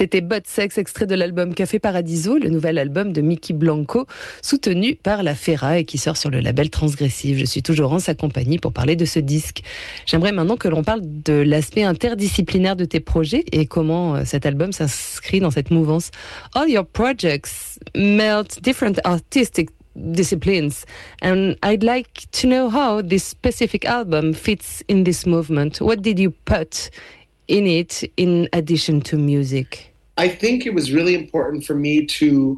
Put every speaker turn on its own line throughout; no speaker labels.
C'était Bot Sex, extrait de l'album Café Paradiso, le nouvel album de Mickey Blanco, soutenu par la FERA et qui sort sur le label Transgressive. Je suis toujours en sa compagnie pour parler de ce disque. J'aimerais maintenant que l'on parle de l'aspect interdisciplinaire de tes projets et comment cet album s'inscrit dans cette mouvance. All your projects melt different artistic disciplines, and I'd like to know how this specific album fits in this movement. What did you put in it in addition to music?
I think it was really important for me to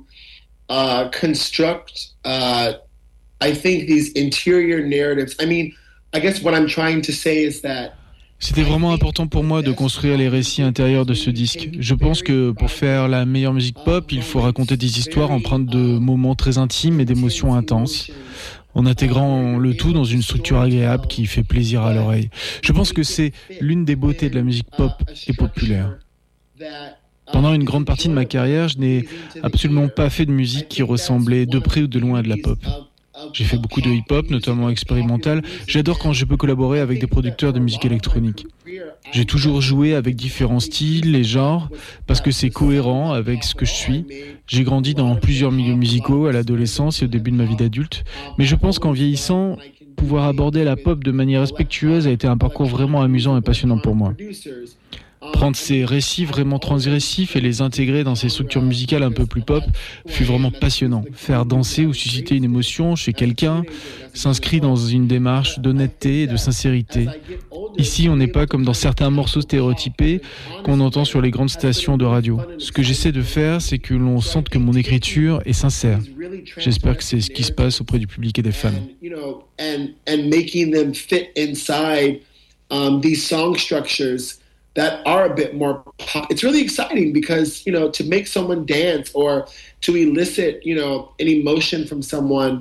construct, I think, these interior narratives. I mean, I guess what I'm trying to say is that
c'était vraiment important pour moi de construire les récits intérieurs de ce disque. Je pense que pour faire la meilleure musique pop, il faut raconter des histoires empreintes de moments très intimes et d'émotions intenses, en intégrant le tout dans une structure agréable qui fait plaisir à l'oreille. Je pense que c'est l'une des beautés de la musique pop et populaire. Pendant une grande partie de ma carrière, je n'ai absolument pas fait de musique qui ressemblait de près ou de loin à de la pop. J'ai fait beaucoup de hip-hop, notamment expérimental. J'adore quand je peux collaborer avec des producteurs de musique électronique. J'ai toujours joué avec différents styles et genres parce que c'est cohérent avec ce que je suis. J'ai grandi dans plusieurs milieux musicaux à l'adolescence et au début de ma vie d'adulte. Mais je pense qu'en vieillissant, pouvoir aborder la pop de manière respectueuse a été un parcours vraiment amusant et passionnant pour moi. Prendre ces récits vraiment transgressifs et les intégrer dans ces structures musicales un peu plus pop fut vraiment passionnant. Faire danser ou susciter une émotion chez quelqu'un s'inscrit dans une démarche d'honnêteté et de sincérité. Ici, on n'est pas comme dans certains morceaux stéréotypés qu'on entend sur les grandes stations de radio. Ce que j'essaie de faire, c'est que l'on sente que mon écriture est sincère. J'espère que c'est ce qui se passe auprès du public et des fans.
And making them fit inside these song structures that are a bit more pop. It's really exciting because, to make someone dance or to elicit, an emotion from someone,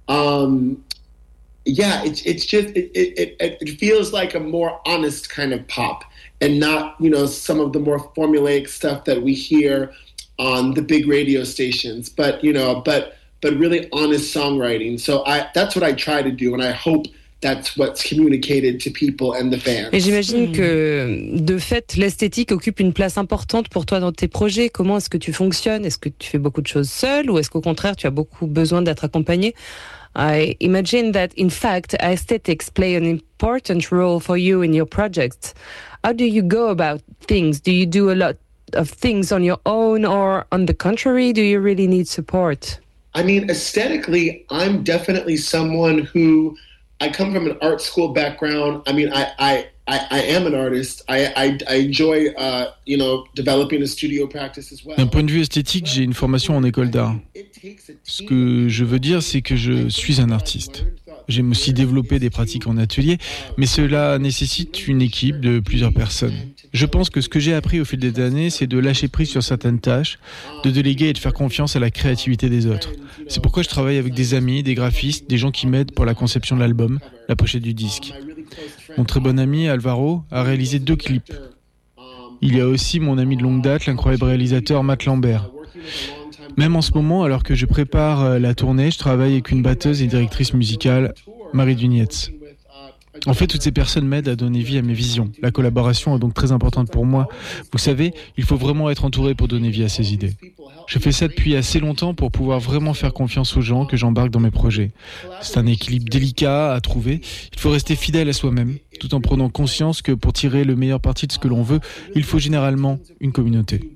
it's just, it feels like a more honest kind of pop and not, some of the more formulaic stuff that we hear on the big radio stations, but really honest songwriting. So that's what I try to do, and I hope that's what's communicated to people and the fans.
Et j'imagine que, de fait, l'esthétique occupe une place importante pour toi dans tes projets. Comment est-ce que tu fonctionnes? Est-ce que tu fais beaucoup de choses seul ou est-ce qu'au contraire, tu as beaucoup besoin d'être accompagné? I imagine that, in fact, aesthetics play an important role for you in your projects. How do you go about things? Do you do a lot of things on your own, or on the contrary, do you really need support?
I mean, aesthetically, I'm definitely someone who, I come from an art school background. I mean, I am an artist. I enjoy, developing a studio practice as well.
D'un point de vue esthétique, j'ai une formation en école d'art. Ce que je veux dire, c'est que je suis un artiste. J'aime aussi développer des pratiques en atelier, mais cela nécessite une équipe de plusieurs personnes. Je pense que ce que j'ai appris au fil des années, c'est de lâcher prise sur certaines tâches, de déléguer et de faire confiance à la créativité des autres. C'est pourquoi je travaille avec des amis, des graphistes, des gens qui m'aident pour la conception de l'album, la pochette du disque. Mon très bon ami Alvaro a réalisé 2 clips. Il y a aussi mon ami de longue date, l'incroyable réalisateur Matt Lambert. Même en ce moment, alors que je prépare la tournée, je travaille avec une batteuse et directrice musicale, Marie Dunietz. En fait, toutes ces personnes m'aident à donner vie à mes visions. La collaboration est donc très importante pour moi. Vous savez, il faut vraiment être entouré pour donner vie à ses idées. Je fais ça depuis assez longtemps pour pouvoir vraiment faire confiance aux gens que j'embarque dans mes projets. C'est un équilibre délicat à trouver. Il faut rester fidèle à soi-même, tout en prenant conscience que pour tirer le meilleur parti de ce que l'on veut, il faut généralement une communauté.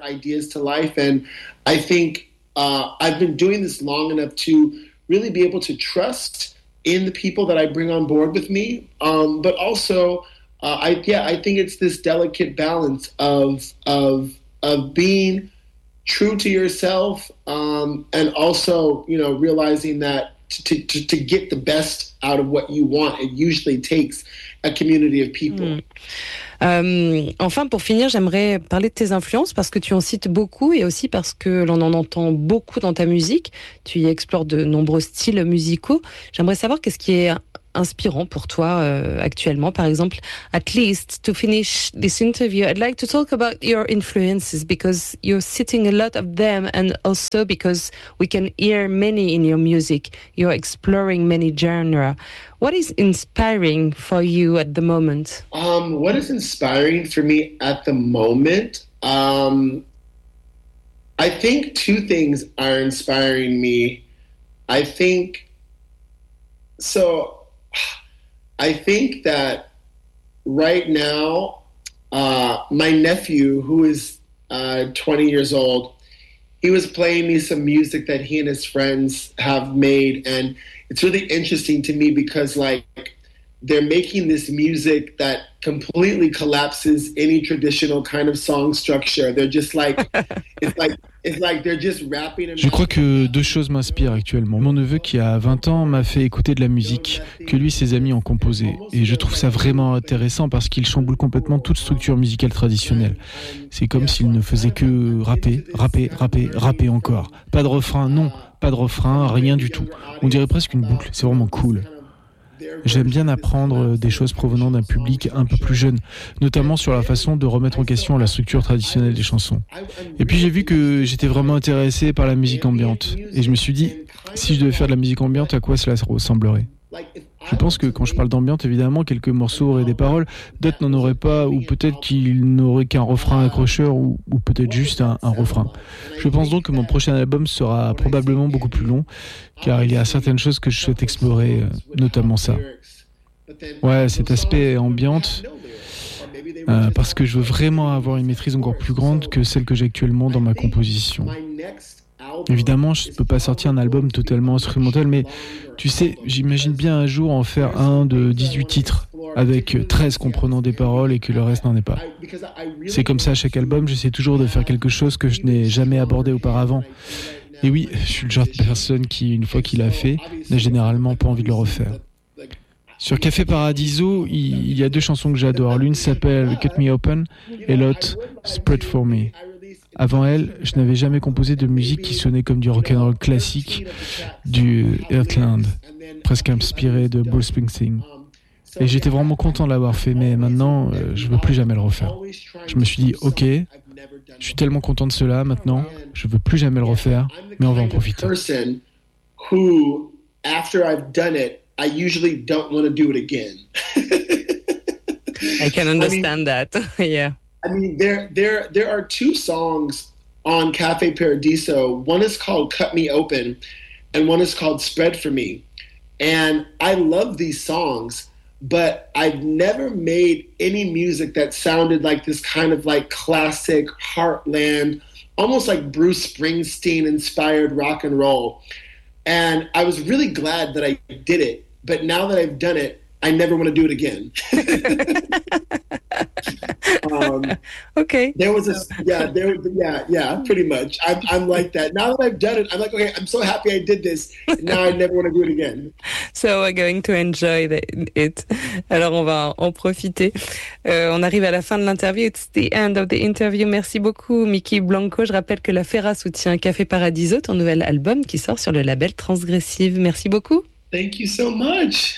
I think I've been doing this long enough to really be able to trust in the people that I bring on board with me, but also I think it's this delicate balance of being true to yourself, and also realizing that to get the best out of what you want, it usually takes a community of people.
Enfin, pour finir, j'aimerais parler de tes influences parce que tu en cites beaucoup et aussi parce que l'on en entend beaucoup dans ta musique. Tu y explores de nombreux styles musicaux. J'aimerais savoir qu'est-ce qui est inspirant pour toi actuellement, par exemple. At least, to finish this interview, I'd like to talk about your influences because you're citing a lot of them, and also because we can hear many in your music. You're exploring many genres. What is inspiring for you at the moment?
What is inspiring for me at the moment? I think two things are inspiring me. I think that right now, my nephew, who is 20 years old, he was playing me some music that he and his friends have made, and it's really interesting to me because like they're making this music that completely collapses any traditional kind of song structure. They're just like, it's like they're just rapping.
Je crois que deux choses m'inspirent actuellement. Mon neveu qui a 20 ans m'a fait écouter de la musique que lui et ses amis ont composée. Et je trouve ça vraiment intéressant parce qu'il chamboule complètement toute structure musicale traditionnelle. C'est comme s'il ne faisait que rapper encore. Pas de refrain, non, pas de refrain, rien du tout. On dirait presque une boucle, c'est vraiment cool. J'aime bien apprendre des choses provenant d'un public un peu plus jeune, notamment sur la façon de remettre en question la structure traditionnelle des chansons. Et puis j'ai vu que j'étais vraiment intéressé par la musique ambiante. Et je me suis dit, si je devais faire de la musique ambiante, à quoi cela ressemblerait ? Je pense que quand je parle d'ambiante, évidemment, quelques morceaux auraient des paroles, d'autres n'en auraient pas, ou peut-être qu'ils n'auraient qu'un refrain accrocheur, ou peut-être juste un refrain. Je pense donc que mon prochain album sera probablement beaucoup plus long, car il y a certaines choses que je souhaite explorer, notamment ça. Ouais, cet aspect ambiante, parce que je veux vraiment avoir une maîtrise encore plus grande que celle que j'ai actuellement dans ma composition. Évidemment, je ne peux pas sortir un album totalement instrumental, mais tu sais, j'imagine bien un jour en faire un de 18 titres, avec 13 comprenant des paroles et que le reste n'en est pas. C'est comme ça à chaque album, j'essaie toujours de faire quelque chose que je n'ai jamais abordé auparavant. Et oui, je suis le genre de personne qui, une fois qu'il l'a fait, n'a généralement pas envie de le refaire. Sur Café Paradiso, il y a deux chansons que j'adore. L'une s'appelle Cut Me Open et l'autre Spread For Me. Avant elle, je n'avais jamais composé de musique qui sonnait comme du rock'n'roll classique, du Heartland, presque inspiré de Bruce Springsteen. Et j'étais vraiment content de l'avoir fait, mais maintenant, je ne veux plus jamais le refaire. Je me suis dit, ok, je suis tellement content de cela, maintenant, je ne veux plus jamais le refaire, mais on va en profiter.
I usually don't want to do it again.
I can understand that. Yeah.
I mean, there are two songs on Cafe Paradiso. One is called Cut Me Open, and one is called Spread For Me. And I love these songs, but I've never made any music that sounded like this kind of like classic heartland, almost like Bruce Springsteen inspired rock and roll. And I was really glad that I did it. But now that I've done it, I never want to do it again.
Okay.
There was pretty much. I'm like that. Now that I've done it, I'm like, okay, I'm so happy I did this. Now I never want to do it again.
So we're going to enjoy it. Alors on va en profiter. On arrive à la fin de l'interview. It's the end of the interview. Merci beaucoup, Mickey Blanco. Je rappelle que la FERA soutient Café Paradiso, ton nouvel album qui sort sur le label Transgressive. Merci beaucoup.
Thank you so much.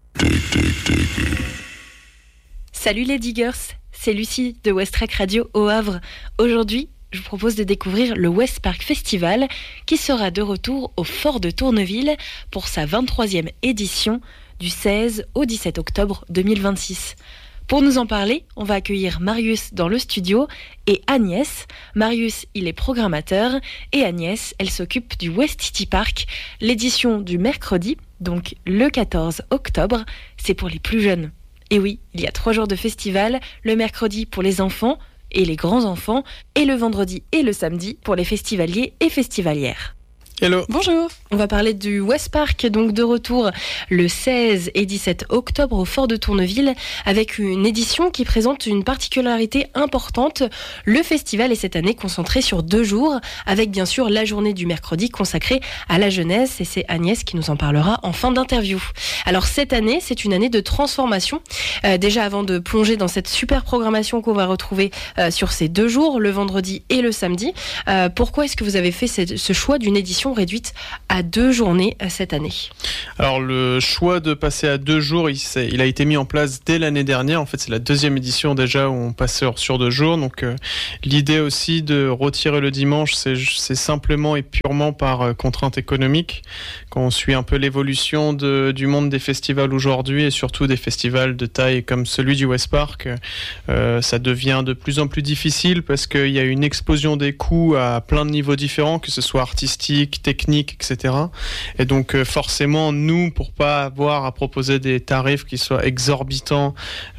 Salut les diggers, c'est Lucie de West Track Radio au Havre. Aujourd'hui, je vous propose de découvrir le West Park Festival qui sera de retour au Fort de Tourneville pour sa 23e édition du 16 au 17 octobre 2026. Pour nous en parler, on va accueillir Marius dans le studio et Agnès. Marius, il est programmateur et Agnès, elle s'occupe du West City Park. L'édition du mercredi, donc le 14 octobre, c'est pour les plus jeunes. Et oui, il y a 3 jours de festival, le mercredi pour les enfants et les grands-enfants, et le vendredi et le samedi pour les festivaliers et festivalières.
Hello.
Bonjour. On va parler du West Park, donc de retour le 16 et 17 octobre au Fort de Tourneville, avec une édition qui présente une particularité importante. Le festival est cette année concentré sur 2 jours, avec bien sûr la journée du mercredi consacrée à la jeunesse, et c'est Agnès qui nous en parlera en fin d'interview. Alors cette année, c'est une année de transformation. Déjà avant de plonger dans cette super programmation qu'on va retrouver sur ces 2 jours, le vendredi et le samedi, pourquoi est-ce que vous avez fait ce choix d'une édition édition réduite à 2 journées cette année.
Alors le choix de passer à 2 jours, il a été mis en place dès l'année dernière. En fait, c'est la 2e édition déjà où on passe sur 2 jours. Donc l'idée aussi de retirer le dimanche, c'est simplement et purement par contrainte économique. Quand on suit un peu l'évolution du monde des festivals aujourd'hui et surtout des festivals de taille comme celui du West Park, ça devient de plus en plus difficile parce qu'il y a une explosion des coûts à plein de niveaux différents, que ce soit artistique, technique, etc. Et donc forcément, nous, pour pas avoir à proposer des tarifs qui soient exorbitants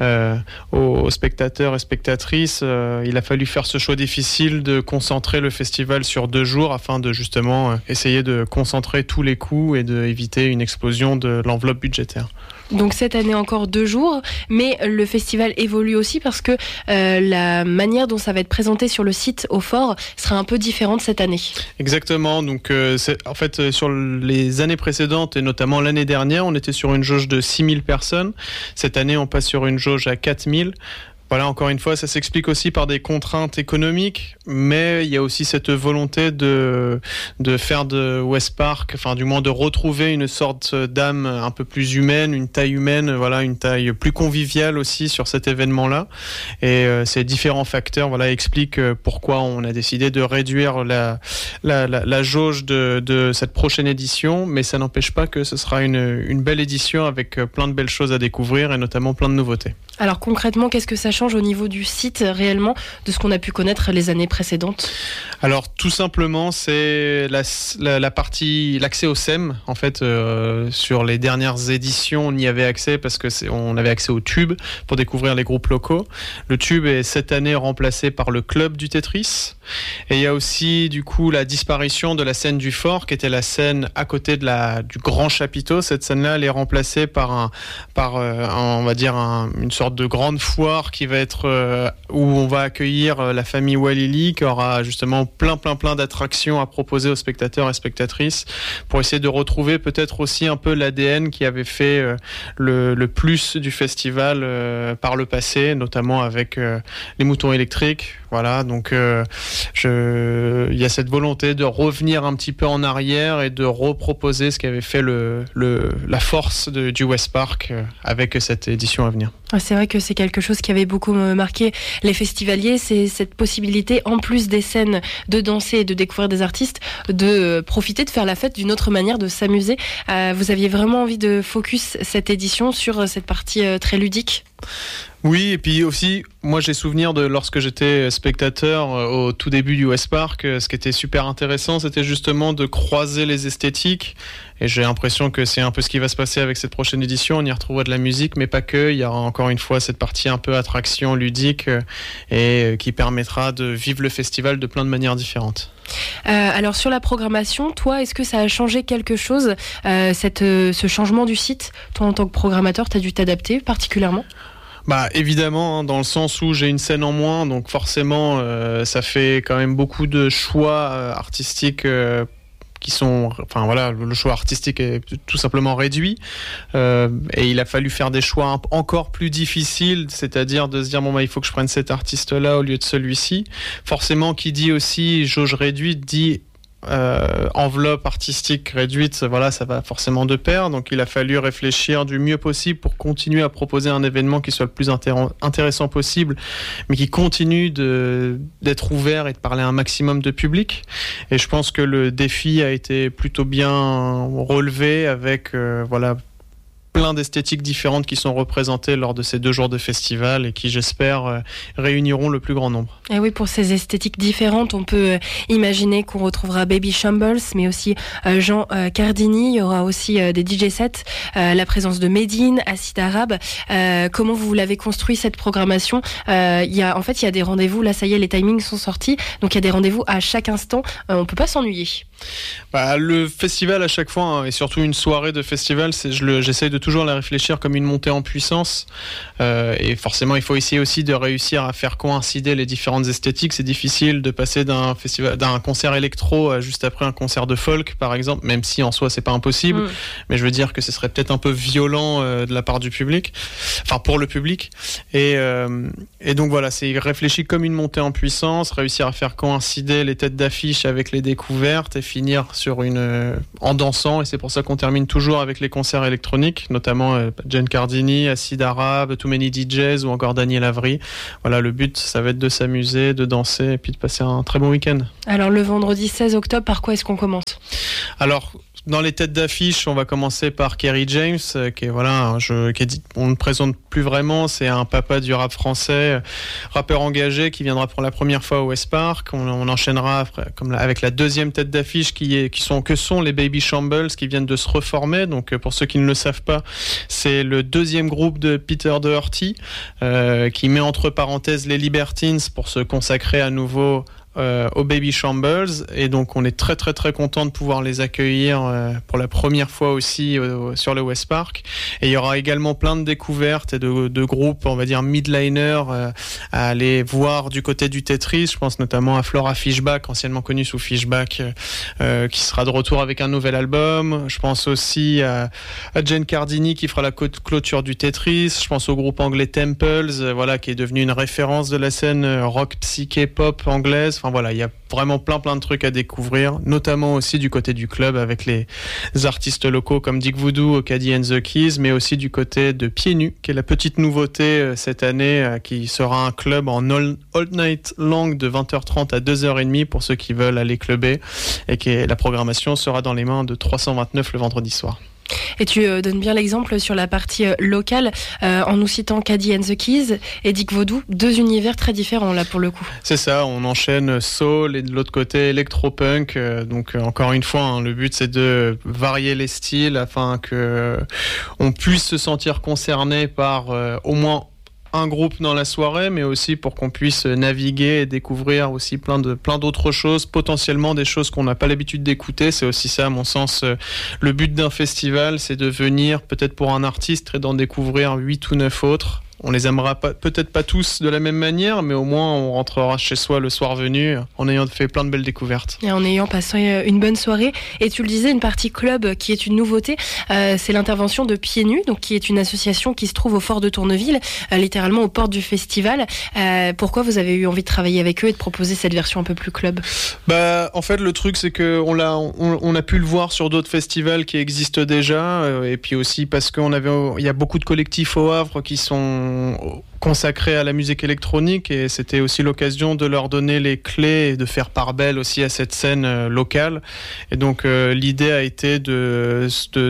aux spectateurs et spectatrices, il a fallu faire ce choix difficile de concentrer le festival sur 2 jours afin de justement essayer de concentrer tous les coûts et d'éviter une explosion de l'enveloppe budgétaire.
Donc cette année encore 2 jours, mais le festival évolue aussi parce que la manière dont ça va être présenté sur le site au Fort sera un peu différente cette année.
Exactement, donc en fait sur les années précédentes et notamment l'année dernière, on était sur une jauge de 6000 personnes. Cette année, on passe sur une jauge à 4000. Voilà, encore une fois, ça s'explique aussi par des contraintes économiques, mais il y a aussi cette volonté de faire de West Park, enfin du moins de retrouver une sorte d'âme un peu plus humaine, une taille humaine, voilà, une taille plus conviviale aussi sur cet événement-là. Et ces différents facteurs, voilà, expliquent pourquoi on a décidé de réduire la jauge de cette prochaine édition, mais ça n'empêche pas que ce sera une belle édition avec plein de belles choses à découvrir et notamment plein de nouveautés.
Alors concrètement, qu'est-ce que ça change au niveau du site réellement de ce qu'on a pu connaître les années précédentes ?
Alors tout simplement, c'est la partie, l'accès au SEM. En fait, sur les dernières éditions, on y avait accès parce que on avait accès au Tube pour découvrir les groupes locaux. Le Tube est cette année remplacé par le Club du Tetris. Et il y a aussi du coup la disparition de la scène du Fort, qui était la scène à côté du grand chapiteau. Cette scène-là, elle est remplacée par on va dire une sorte de grande foire qui va être où on va accueillir la famille Walili, qui aura justement plein d'attractions à proposer aux spectateurs et spectatrices pour essayer de retrouver peut-être aussi un peu l'ADN qui avait fait le plus du festival par le passé, notamment avec les moutons électriques. Voilà, donc il y a cette volonté de revenir un petit peu en arrière et de reproposer ce qui avait fait la force du West Park avec cette édition à venir.
C'est vrai que c'est quelque chose qui avait beaucoup marqué les festivaliers, c'est cette possibilité, en plus des scènes, de danser et de découvrir des artistes, de profiter de faire la fête d'une autre manière, de s'amuser. Vous aviez vraiment envie de focus cette édition sur cette partie très ludique ?
Oui, et puis aussi, moi j'ai souvenir de lorsque j'étais spectateur au tout début du West Park, ce qui était super intéressant, c'était justement de croiser les esthétiques. Et j'ai l'impression que c'est un peu ce qui va se passer avec cette prochaine édition. On y retrouvera de la musique, mais pas que. Il y aura encore une fois cette partie un peu attraction ludique et qui permettra de vivre le festival de plein de manières différentes.
Alors sur la programmation, toi, est-ce que ça a changé quelque chose, ce changement du site ? Toi, en tant que programmateur, tu as dû t'adapter particulièrement ?
Évidemment, dans le sens où j'ai une scène en moins, donc forcément, ça fait quand même beaucoup de choix artistiques qui sont, enfin voilà, le choix artistique est tout simplement réduit et il a fallu faire des choix encore plus difficiles, c'est-à-dire de se dire il faut que je prenne cet artiste-là au lieu de celui-ci. Forcément, qui dit aussi jauge réduite dit enveloppe artistique réduite, voilà, ça va forcément de pair. Donc il a fallu réfléchir du mieux possible pour continuer à proposer un événement qui soit le plus intéressant possible, mais qui continue d'être ouvert et de parler à un maximum de public. Et je pense que le défi a été plutôt bien relevé avec voilà, plein d'esthétiques différentes qui sont représentées lors de ces 2 jours de festival et qui, j'espère, réuniront le plus grand nombre.
Et oui, pour ces esthétiques différentes, on peut imaginer qu'on retrouvera Baby Shambles, mais aussi Jean Cardini. Il y aura aussi des DJ sets, la présence de Medine, Acid Arabe. Comment vous l'avez construit cette programmation ? Il y a des rendez-vous. Là, ça y est, les timings sont sortis. Donc, il y a des rendez-vous à chaque instant. On peut pas s'ennuyer.
Le festival, à chaque fois, et surtout une soirée de festival, j'essaye de toujours toujours la réfléchir comme une montée en puissance. Et forcément, il faut essayer aussi de réussir à faire coïncider les différentes esthétiques. C'est difficile de passer d'un concert électro à juste après un concert de folk, par exemple, même si en soi c'est pas impossible. Mais je veux dire que ce serait peut-être un peu violent de la part du public, enfin pour le public. Et donc voilà, c'est réfléchir comme une montée en puissance, réussir à faire coïncider les têtes d'affiche avec les découvertes et finir sur en dansant. Et c'est pour ça qu'on termine toujours avec les concerts électroniques, notamment Jen Cardini, Acid Arabe, Too Many DJs ou encore Daniel Avery. Voilà, le but, ça va être de s'amuser, de danser et puis de passer un très bon week-end.
Alors le vendredi 16 octobre, par quoi est-ce qu'on commence ?
Alors, dans les têtes d'affiche, on va commencer par Kerry James, qui est on ne présente plus vraiment. C'est un papa du rap français, rappeur engagé qui viendra pour la première fois au West Park. On enchaînera avec la deuxième tête d'affiche que sont les Baby Shambles qui viennent de se reformer. Donc pour ceux qui ne le savent pas, c'est le deuxième groupe de Peter Doherty qui met entre parenthèses les Libertines pour se consacrer à nouveau aux Baby Shambles, et donc on est très très très content de pouvoir les accueillir pour la première fois aussi sur le West Park. Et il y aura également plein de découvertes et de groupes, on va dire midliners, à aller voir du côté du Tetris. Je pense notamment à Flora Fishback, anciennement connue sous Fishback, qui sera de retour avec un nouvel album. Je pense aussi à Jen Cardini qui fera la clôture du Tetris. Je pense au groupe anglais Temples, qui est devenu une référence de la scène rock psyché pop anglaise. Enfin voilà, il y a vraiment plein de trucs à découvrir, notamment aussi du côté du club avec les artistes locaux comme Dick Voodoo, Ocadi and the Keys, mais aussi du côté de Pieds Nus, qui est la petite nouveauté cette année, qui sera un club en all night long de 20h30 à 2h30 pour ceux qui veulent aller clubber, et la programmation sera dans les mains de 329 le vendredi soir.
Et tu donnes bien l'exemple sur la partie locale en nous citant Caddy and the Keys et Dick Voodoo, deux univers très différents là pour le coup.
C'est ça, on enchaîne soul et de l'autre côté électropunk. Donc encore une fois, le but c'est de varier les styles afin que on puisse se sentir concerné par au moins un groupe dans la soirée, mais aussi pour qu'on puisse naviguer et découvrir aussi plein d'autres choses, potentiellement des choses qu'on n'a pas l'habitude d'écouter. C'est aussi ça, à mon sens, le but d'un festival, c'est de venir peut-être pour un artiste et d'en découvrir 8 ou 9 autres. On les aimera peut-être pas tous de la même manière, mais au moins on rentrera chez soi le soir venu en ayant fait plein de belles découvertes.
Et en ayant passé une bonne soirée. Et tu le disais, une partie club qui est une nouveauté, c'est l'intervention de Pieds Nus, donc qui est une association qui se trouve au Fort de Tourneville, littéralement aux portes du festival. Pourquoi vous avez eu envie de travailler avec eux et de proposer cette version un peu plus club ?
En fait, le truc c'est que on a pu le voir sur d'autres festivals qui existent déjà, et puis aussi parce il y a beaucoup de collectifs au Havre qui sont consacrés à la musique électronique, et c'était aussi l'occasion de leur donner les clés et de faire part belle aussi à cette scène locale. Et donc l'idée a été de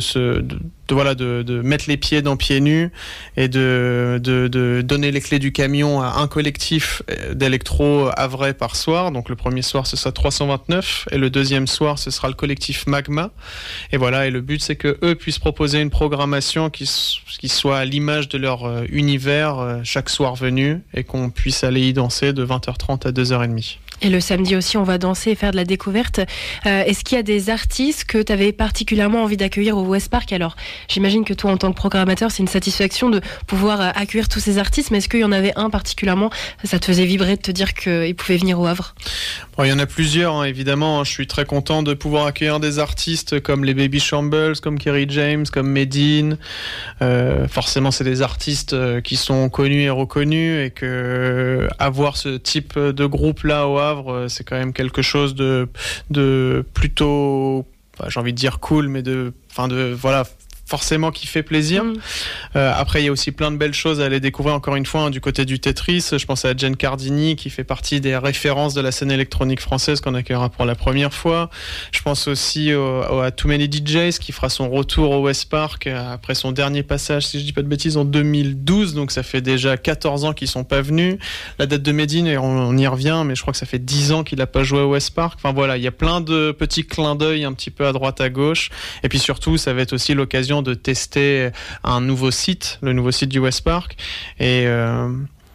mettre les pieds dans Pieds Nus et de donner les clés du camion à un collectif d'électro havrais par soir. Donc le premier soir ce sera 329 et le deuxième soir ce sera le collectif Magma. Et voilà, et le but c'est que eux puissent proposer une programmation qui soit à l'image de leur univers chaque soir venu, et qu'on puisse aller y danser de 20h30 à 2h30.
Et le samedi aussi, on va danser et faire de la découverte. Est-ce qu'il y a des artistes que tu avais particulièrement envie d'accueillir au West Park ? Alors, j'imagine que toi, en tant que programmateur, c'est une satisfaction de pouvoir accueillir tous ces artistes, mais est-ce qu'il y en avait un particulièrement, ça te faisait vibrer de te dire qu'il pouvait venir au Havre ?
Il y en a plusieurs, évidemment. Je suis très content de pouvoir accueillir des artistes comme les Baby Shambles, comme Kerry James, comme Medine. Forcément, c'est des artistes qui sont connus et reconnus, et que avoir ce type de groupe-là au Havre, c'est quand même quelque chose de plutôt, j'ai envie de dire cool, mais forcément qui fait plaisir. Après, il y a aussi plein de belles choses à aller découvrir, encore une fois, du côté du Tetris. Je pense à Jen Cardini, qui fait partie des références de la scène électronique française, qu'on accueillera pour la première fois. Je pense aussi à Too Many DJs, qui fera son retour au West Park après son dernier passage, si je dis pas de bêtises, en 2012. Donc ça fait déjà 14 ans qu'ils sont pas venus. La date de Medine, on y revient, mais je crois que ça fait 10 ans qu'il a pas joué au West Park. Enfin voilà, il y a plein de petits clins d'œil un petit peu à droite à gauche. Et puis surtout, ça va être aussi l'occasion de tester un nouveau site, le nouveau site du West Park, et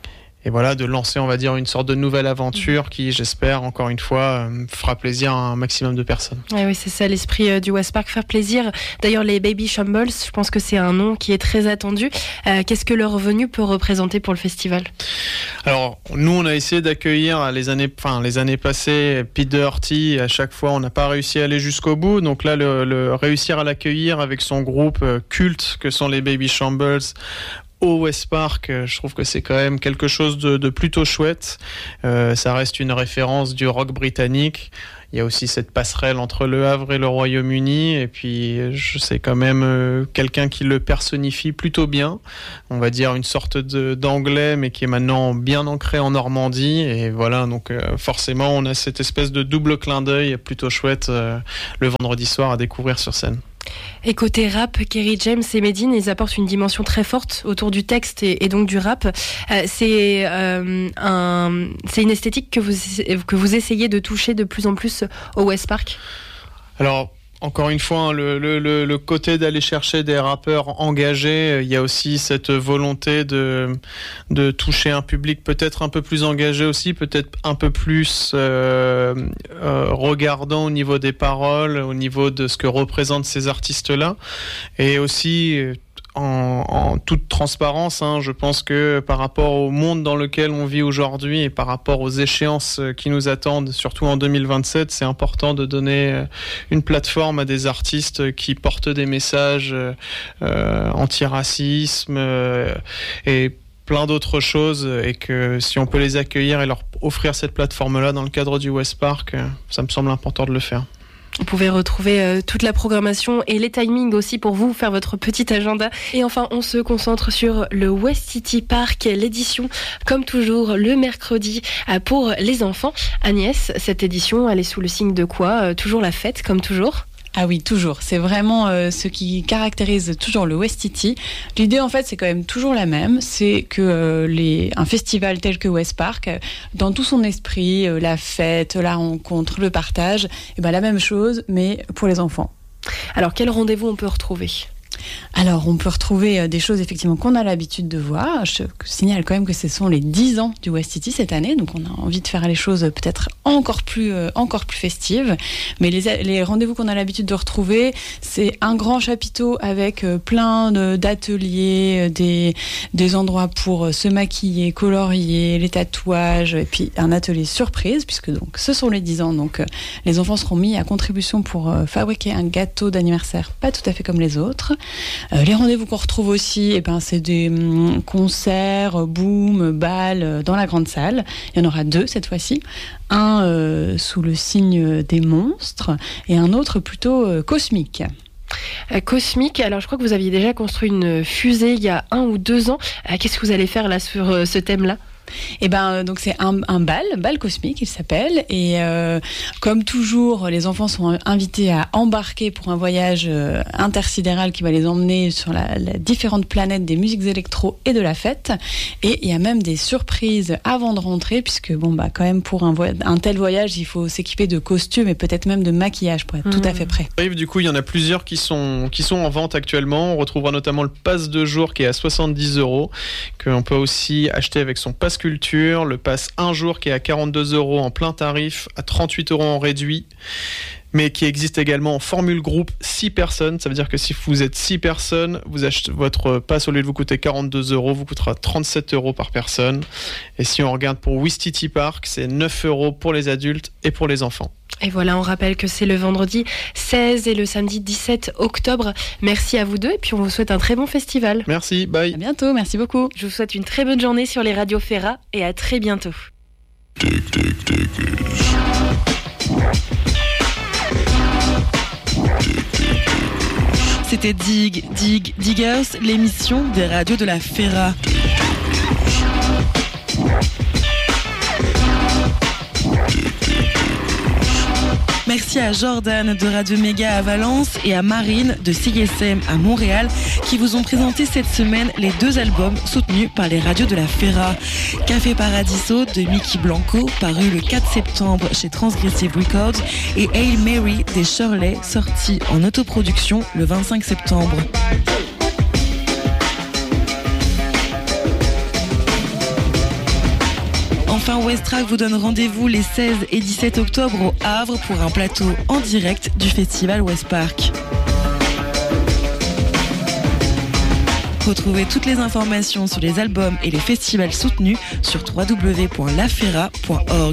voilà, de lancer, on va dire, une sorte de nouvelle aventure qui, j'espère, encore une fois, fera plaisir à un maximum de personnes.
Oui, c'est ça l'esprit du West Park, faire plaisir. D'ailleurs, les Baby Shambles, je pense que c'est un nom qui est très attendu. Qu'est-ce que leur venue peut représenter pour le festival ?
Alors, nous, on a essayé d'accueillir les années passées Pete Doherty. À chaque fois, on n'a pas réussi à aller jusqu'au bout. Donc là, le réussir à l'accueillir avec son groupe culte que sont les Baby Shambles au West Park, je trouve que c'est quand même quelque chose de plutôt chouette. Ça reste une référence du rock britannique. Il y a aussi cette passerelle entre Le Havre et le Royaume-Uni, et puis je sais quand même quelqu'un qui le personnifie plutôt bien. On va dire une sorte d'anglais, mais qui est maintenant bien ancré en Normandie. Et voilà, donc forcément, on a cette espèce de double clin d'œil plutôt chouette le vendredi soir à découvrir sur scène.
Et côté rap, Kerry James et Medine, ils apportent une dimension très forte autour du texte et donc du rap. C'est une esthétique que vous essayez de toucher de plus en plus au West Park.
Alors, encore une fois, le côté d'aller chercher des rappeurs engagés, il y a aussi cette volonté de toucher un public peut-être un peu plus engagé aussi, peut-être un peu plus regardant au niveau des paroles, au niveau de ce que représentent ces artistes-là, et aussi en toute transparence, je pense que par rapport au monde dans lequel on vit aujourd'hui et par rapport aux échéances qui nous attendent, surtout en 2027, c'est important de donner une plateforme à des artistes qui portent des messages anti-racisme et plein d'autres choses, et que si on peut les accueillir et leur offrir cette plateforme-là dans le cadre du West Park, ça me semble important de le faire.
Vous pouvez retrouver toute la programmation et les timings aussi pour vous faire votre petit agenda. Et enfin, on se concentre sur le West City Park, l'édition, comme toujours, le mercredi pour les enfants. Agnès, cette édition, elle est sous le signe de quoi ? Toujours la fête, comme toujours ?
Ah oui, toujours. C'est vraiment ce qui caractérise toujours le West City. L'idée, en fait, c'est quand même toujours la même. C'est que un festival tel que West Park, dans tout son esprit, la fête, la rencontre, le partage, et ben la même chose, mais pour les enfants.
Alors, quel rendez-vous on peut retrouver ?
Alors, on peut retrouver des choses effectivement qu'on a l'habitude de voir. Je signale quand même que ce sont les 10 ans du West City cette année, donc on a envie de faire les choses peut-être encore plus festives. Mais les rendez-vous qu'on a l'habitude de retrouver, c'est un grand chapiteau avec plein d'ateliers, des endroits pour se maquiller, colorier, les tatouages, et puis un atelier surprise, puisque donc ce sont les 10 ans, donc les enfants seront mis à contribution pour fabriquer un gâteau d'anniversaire pas tout à fait comme les autres. Les rendez-vous qu'on retrouve aussi, c'est des concerts, boom, bal dans la grande salle. Il y en aura 2 cette fois-ci. Un sous le signe des monstres et un autre plutôt cosmique.
Cosmique, alors je crois que vous aviez déjà construit une fusée il y a 1 ou 2 ans. Qu'est-ce que vous allez faire là sur ce thème-là ?
Donc c'est un bal cosmique il s'appelle, et comme toujours les enfants sont invités à embarquer pour un voyage intersidéral qui va les emmener sur la différentes planètes des musiques électro et de la fête, et il y a même des surprises avant de rentrer, puisque quand même pour un tel voyage il faut s'équiper de costumes et peut-être même de maquillage pour être tout à fait prêt.
Du coup il y en a plusieurs qui sont en vente actuellement. On retrouvera notamment le pass de jour qui est à 70 €, qu'on peut aussi acheter avec son pass culture, le pass 1 jour qui est à 42 € en plein tarif, à 38 € en réduit, mais qui existe également en formule groupe 6 personnes. Ça veut dire que si vous êtes 6 personnes, vous achetez votre pass, au lieu de vous coûter 42 €, vous coûtera 37 € par personne. Et si on regarde pour West City Park, c'est 9 € pour les adultes et pour les enfants.
Et voilà, on rappelle que c'est le vendredi 16 et le samedi 17 octobre. Merci à vous deux, et puis on vous souhaite un très bon festival.
Merci, bye.
À bientôt, merci beaucoup.
Je vous souhaite une très bonne journée sur les radios Ferra, et à très bientôt.
C'était Diggers, l'émission des radios de la Ferra. Merci à Jordan de Radio Méga à Valence et à Marine de CISM à Montréal qui vous ont présenté cette semaine les 2 albums soutenus par les radios de la Ferra. Café Paradiso de Mickey Blanco, paru le 4 septembre chez Transgressive Records, et Hail Mary des Shirley, sorti en autoproduction le 25 septembre. Enfin, Westrack vous donne rendez-vous les 16 et 17 octobre au Havre pour un plateau en direct du festival Westpark. Retrouvez toutes les informations sur les albums et les festivals soutenus sur www.lafera.org.